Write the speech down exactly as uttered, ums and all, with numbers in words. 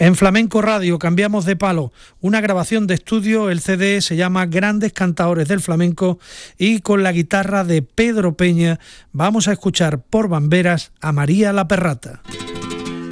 En Flamenco Radio cambiamos de palo, una grabación de estudio, el C D se llama Grandes Cantaores del Flamenco y con la guitarra de Pedro Peña vamos a escuchar por bamberas a María la Perrata.